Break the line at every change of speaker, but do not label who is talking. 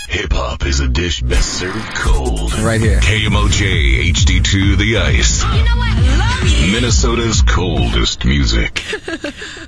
Hip-hop is a dish best served cold.
Right here.
KMOJ HD2 The Ice.
You know what? Love you.
Minnesota's coldest music.